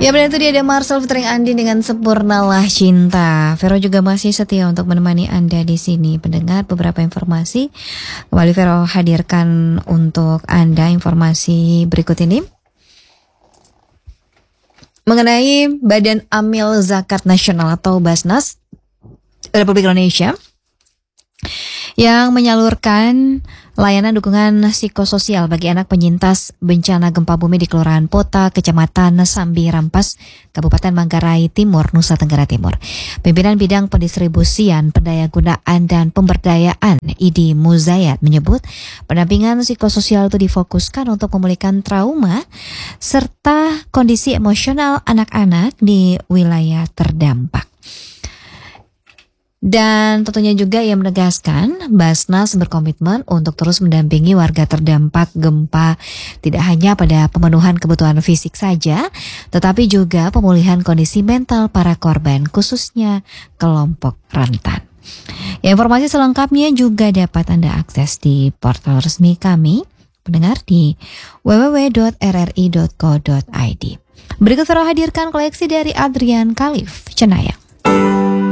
Ya benar, itu dia ada Marcel featuring Andi dengan Sempurnalah Cinta. Vero juga masih setia untuk menemani Anda di sini. Pendengar, beberapa informasi kembali Vero hadirkan untuk Anda informasi berikut ini. Mengenai Badan Amil Zakat Nasional atau Basnas Republik Indonesia yang menyalurkan layanan dukungan psikososial bagi anak penyintas bencana gempa bumi di Kelurahan Pota, Kecamatan Sambi Rampas, Kabupaten Manggarai Timur, Nusa Tenggara Timur. Pimpinan Bidang Pendistribusian, Pendayagunaan dan Pemberdayaan Idi Muzayat menyebut pendampingan psikososial itu difokuskan untuk memulihkan trauma serta kondisi emosional anak-anak di wilayah terdampak. Dan tentunya juga ia menegaskan Basnas berkomitmen untuk terus mendampingi warga terdampak gempa tidak hanya pada pemenuhan kebutuhan fisik saja, tetapi juga pemulihan kondisi mental para korban, khususnya kelompok rentan. Ya, informasi selengkapnya juga dapat Anda akses di portal resmi kami, pendengar, di www.rri.co.id. Berikut Vero hadirkan koleksi dari Adrian Khalif, Cenayang.